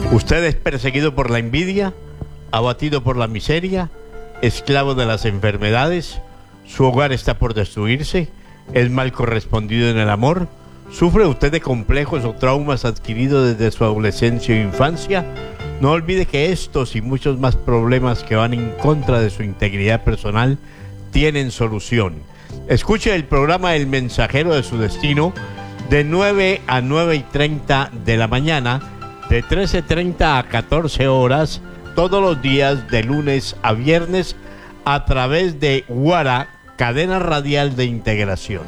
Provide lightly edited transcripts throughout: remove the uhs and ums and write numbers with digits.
Usted es perseguido por la envidia, abatido por la miseria, esclavo de las enfermedades, su hogar está por destruirse, es mal correspondido en el amor, sufre usted de complejos o traumas adquiridos desde su adolescencia o infancia. No olvide que estos y muchos más problemas que van en contra de su integridad personal tienen solución. Escuche el programa El Mensajero de su Destino de 9 a 9:30 de la mañana, de 13:30 a 14 horas, todos los días de lunes a viernes, a través de Guara, cadena radial de integración.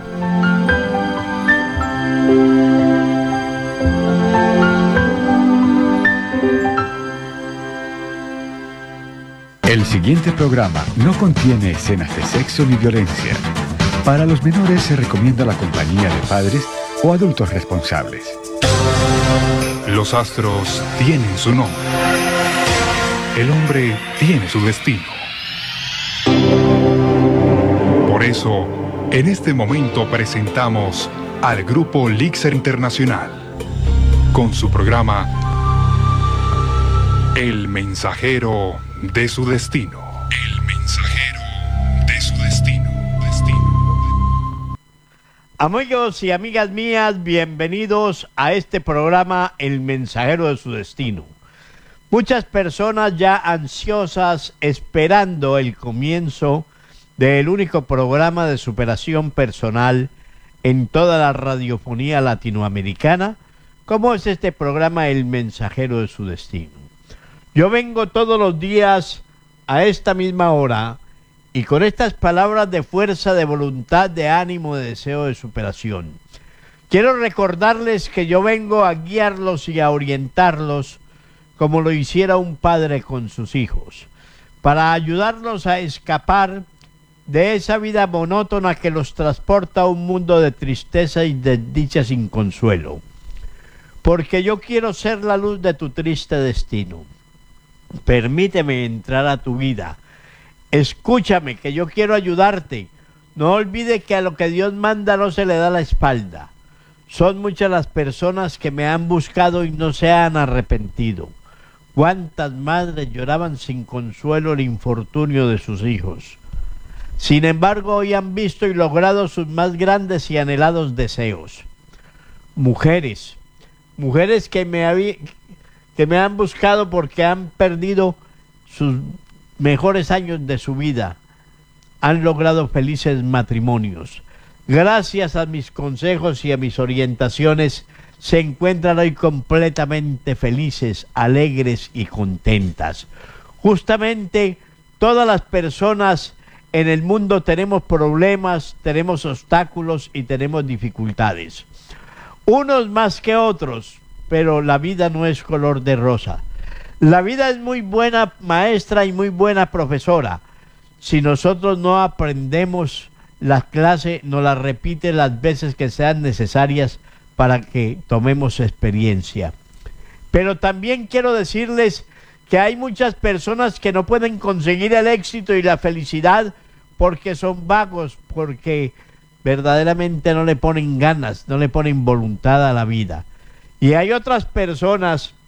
El siguiente programa no contiene escenas de sexo ni violencia. Para los menores se recomienda la compañía de padres o adultos responsables. Los astros tienen su nombre. El hombre tiene su destino. Por eso, en este momento presentamos al grupo Lixer Internacional con su programa El Mensajero de su Destino. El Mensajero de su Destino. Amigos y amigas mías, bienvenidos a este programa El Mensajero de su Destino. Muchas personas ya ansiosas esperando el comienzo del único programa de superación personal en toda la radiofonía latinoamericana, como es este programa El Mensajero de su Destino. Yo vengo todos los días a esta misma hora y con estas palabras de fuerza, de voluntad, de ánimo, de deseo de superación. Quiero recordarles que yo vengo a guiarlos y a orientarlos como lo hiciera un padre con sus hijos, para ayudarlos a escapar de esa vida monótona que los transporta a un mundo de tristeza y desdicha sin consuelo. Porque yo quiero ser la luz de tu triste destino. Permíteme entrar a tu vida. Escúchame, que yo quiero ayudarte. No olvide que a lo que Dios manda no se le da la espalda. Son muchas las personas que me han buscado y no se han arrepentido. ¿Cuántas madres lloraban sin consuelo el infortunio de sus hijos? Sin embargo, hoy han visto y logrado sus más grandes y anhelados deseos. Mujeres que me han buscado porque han perdido sus mejores años de su vida, han logrado felices matrimonios. Gracias a mis consejos y a mis orientaciones, se encuentran hoy completamente felices, alegres y contentas. Justamente todas las personas en el mundo tenemos problemas, tenemos obstáculos y tenemos dificultades. Unos más que otros, pero la vida no es color de rosa. La vida es muy buena maestra y muy buena profesora. Si nosotros no aprendemos la clase, nos la repite las veces que sean necesarias para que tomemos experiencia. Pero también quiero decirles que hay muchas personas que no pueden conseguir el éxito y la felicidad porque son vagos, porque verdaderamente no le ponen ganas, no le ponen voluntad a la vida. Y hay otras personas